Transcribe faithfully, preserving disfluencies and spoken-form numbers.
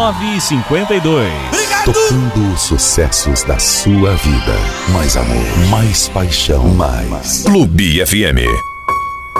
nove cinco dois. Tocando os sucessos da sua vida. Mais amor, mais paixão, mais. Clube F M.